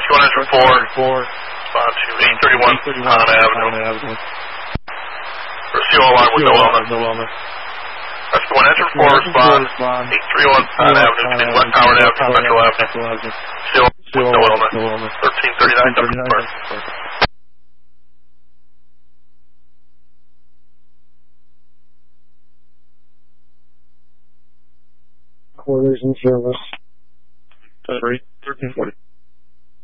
Rescue 1 answer 4. Respond to 831 Pond Avenue. Rescue alarm with no element. Rescue 1 answer 4. Respond 831 Pond Avenue. Continue West Howard Avenue, Metro Avenue. Still no element. 1339 Dublin. Quarters in service. 1340.